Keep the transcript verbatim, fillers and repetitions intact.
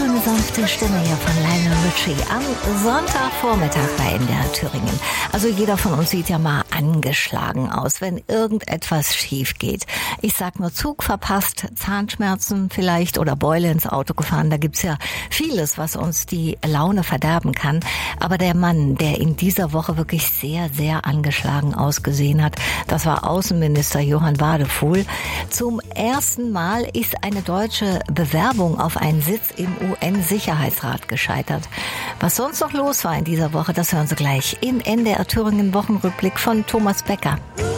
schöne, sanfte Stimme hier von Lionel Richie am Sonntagvormittag bei N D R Thüringen. Also jeder von uns sieht ja mal angeschlagen aus, wenn irgendetwas schief geht. Ich sag nur Zug verpasst, Zahnschmerzen vielleicht oder Beule ins Auto gefahren. Da gibt's ja vieles, was uns die Laune verderben kann. Aber der Mann, der in dieser Woche wirklich sehr, sehr angeschlagen ausgesehen hat, das war Außenminister Johann Wadephul. Zum ersten Mal ist eine deutsche Bewerbung auf einen Sitz im U N-Sicherheitsrat gescheitert. Was sonst noch los war in dieser Woche, das hören Sie gleich im N D R Thüringen Wochenrückblick von Thomas Becker.